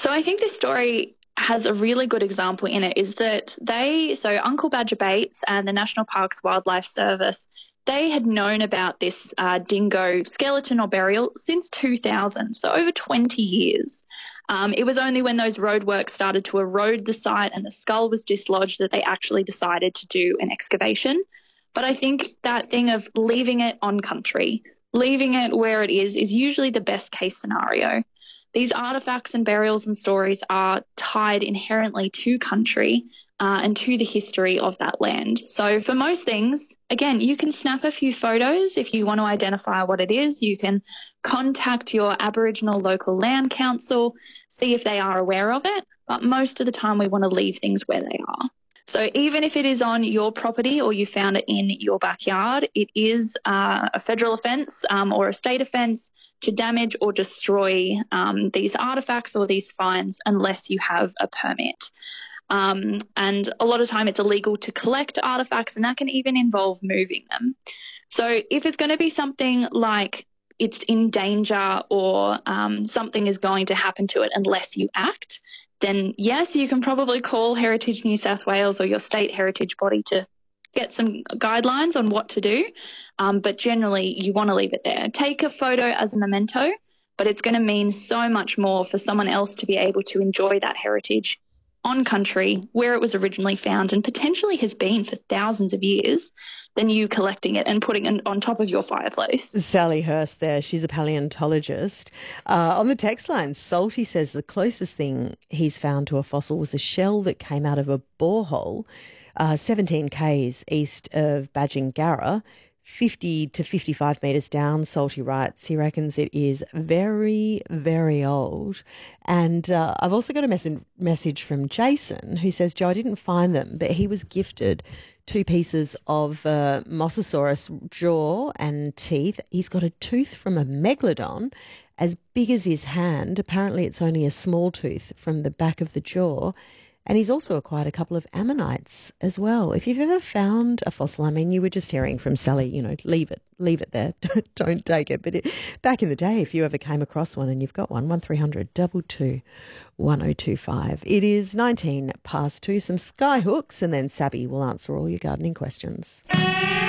So I think this story has a really good example in it is that Uncle Badger Bates and the National Parks Wildlife Service, they had known about this dingo skeleton or burial since 2000, so over 20 years. It was only when those roadworks started to erode the site and the skull was dislodged that they actually decided to do an excavation. But I think that thing of leaving it on country, leaving it where it is usually the best case scenario. These artifacts and burials and stories are tied inherently to country and to the history of that land. So for most things, again, you can snap a few photos if you want to identify what it is. You can contact your Aboriginal local land council, see if they are aware of it. But most of the time we want to leave things where they are. So even if it is on your property or you found it in your backyard, it is a federal offence or a state offence to damage or destroy these artefacts or these finds unless you have a permit. And a lot of time it's illegal to collect artefacts, and that can even involve moving them. So if it's going to be something like it's in danger or something is going to happen to it unless you act, then yes, you can probably call Heritage New South Wales or your state heritage body to get some guidelines on what to do. But generally, you want to leave it there. Take a photo as a memento, but it's going to mean so much more for someone else to be able to enjoy that heritage on country where it was originally found and potentially has been for thousands of years than you collecting it and putting it on top of your fireplace. Sally Hurst there, she's a paleontologist. On the text line, Salty says the closest thing he's found to a fossil was a shell that came out of a borehole 17 k's east of Badgingarra. 50 to 55 metres down, Salty writes. He reckons it is very, very old. And I've also got a message from Jason who says, Joe, I didn't find them, but he was gifted 2 pieces of Mosasaurus jaw and teeth. He's got a tooth from a megalodon as big as his hand. Apparently it's only a small tooth from the back of the jaw. And he's also acquired a couple of ammonites as well. If you've ever found a fossil, I mean, you were just hearing from Sally, leave it there, don't take it. But back in the day, if you ever came across one and you've got one, 1300 222 1025. It is 19 past 2, some skyhooks, and then Sabby will answer all your gardening questions.